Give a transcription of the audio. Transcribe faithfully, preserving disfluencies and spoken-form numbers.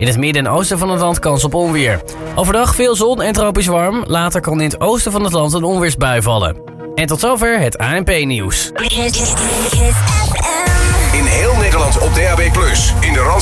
In het midden en oosten van het land kans op onweer. Overdag veel zon en tropisch warm. Later kan in het oosten van het land een onweersbui vallen. En tot zover het A N P-nieuws. In heel Nederland op D A B plus, in de Randstad